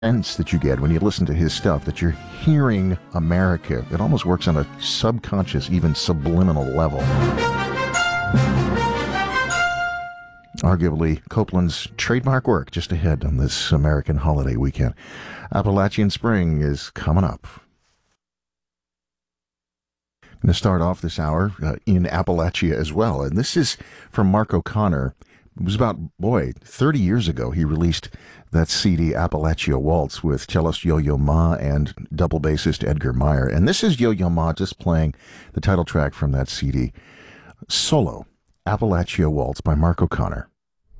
sense that you get when you listen to his stuff that you're hearing America. It almost works on a subconscious, even subliminal level. Arguably Copeland's trademark work just ahead on this American holiday weekend. Appalachian Spring is coming up. I'm going to start off this hour in Appalachia as well. And this is from Mark O'Connor. It was about, 30 years ago he released that CD, Appalachia Waltz, with cellist Yo-Yo Ma and double bassist Edgar Meyer. And this is Yo-Yo Ma just playing the title track from that CD, Solo, Appalachia Waltz by Mark O'Connor.